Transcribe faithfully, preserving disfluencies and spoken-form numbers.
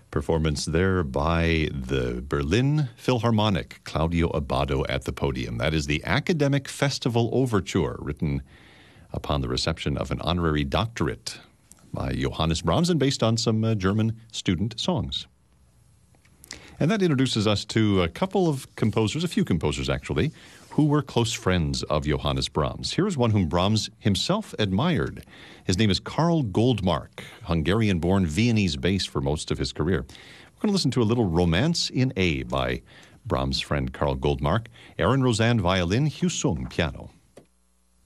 Performance there by the Berlin Philharmonic, Claudio Abbado at the podium. That is the Academic Festival Overture, written upon the reception of an honorary doctorate by Johannes Brahms and based on some uh, German student songs. And that introduces us to a couple of composers, a few composers actually, who were close friends of Johannes Brahms. Here's one whom Brahms himself admired. His name is Karl Goldmark, Hungarian-born, Viennese bass for most of his career. We're going to listen to a little Romance in A by Brahms' friend Karl Goldmark, Aaron Rosan violin, Hugh Sung piano.